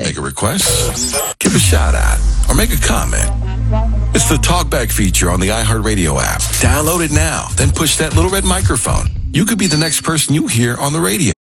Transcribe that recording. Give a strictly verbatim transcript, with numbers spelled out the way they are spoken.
Make a request, give a shout out, or make a comment. It's the Talkback feature on the iHeartRadio app. Download it now, then push that little red microphone. You could be the next person you hear on the radio.